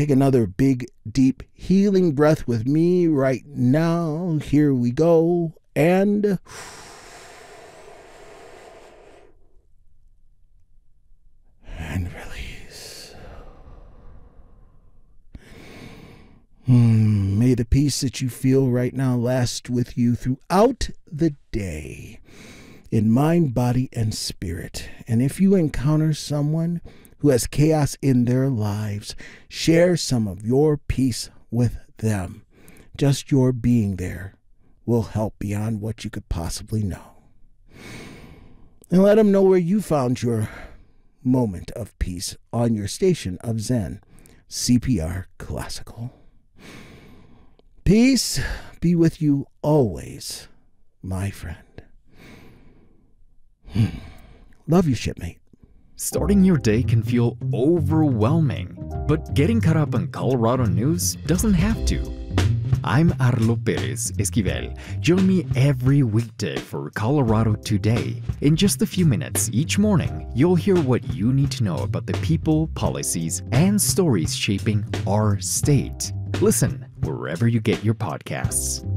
take another big, deep, healing breath with me right now. Here we go. And release. May the peace that you feel right now last with you throughout the day, in mind, body, and spirit. And if you encounter someone who has chaos in their lives, share some of your peace with them. Just your being there will help beyond what you could possibly know. And let them know where you found your moment of peace on your station of Zen, CPR Classical. Peace be with you always, my friend. Love you, shipmate. Starting your day can feel overwhelming, but getting caught up on Colorado news doesn't have to. I'm Arlo Perez Esquivel. Join me every weekday for Colorado Today. In just a few minutes each morning, you'll hear what you need to know about the people, policies, and stories shaping our state. Listen wherever you get your podcasts.